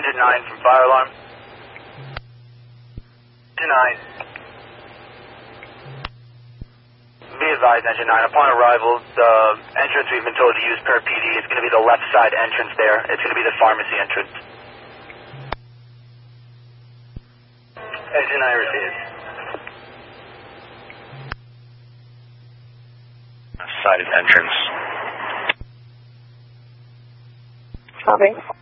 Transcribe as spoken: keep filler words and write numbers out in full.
Engine nine from fire alarm. Engine nine. Be advised, Engine nine, upon arrival, the entrance we've been told to use per P D is going to be the left side entrance there. It's going to be the pharmacy entrance. Engine nine received. Side entrance. Copy.